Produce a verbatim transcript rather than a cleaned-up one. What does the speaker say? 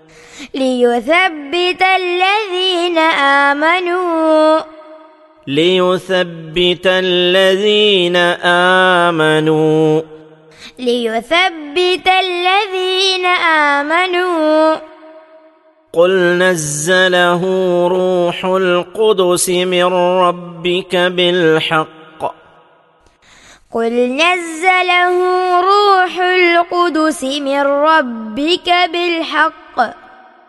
ليثبت الذين آمنوا ليثبت الذين آمنوا ليثبت الذين آمنوا قل نزله روح القدس من ربك بالحق قل نزله روح القدس من ربك بالحق